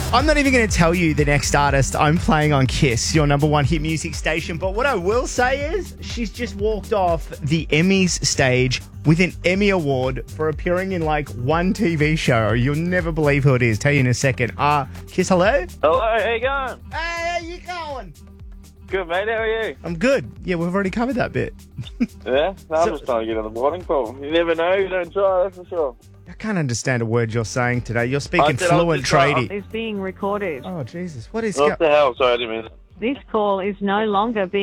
I'm not even going to tell you the next artist I'm playing on Kiss, your number one hit music station. But what I will say is she's just walked off the Emmys stage with an Emmy Award for appearing in like one TV show. You'll never believe who it is. Tell you in a second. Kiss, hello? Hello, how you going? Hey, how you going? Good, mate. How are you? I'm good. Yeah, we've already covered that bit. Yeah? No, I'm just trying to get on the boarding call. You never know. You don't try, that's for sure. I can't understand a word you're saying today. You're speaking I said I was fluent just trying- tradie. is being recorded. Oh, Jesus. What is What the hell? Sorry, I didn't mean that. This call is no longer being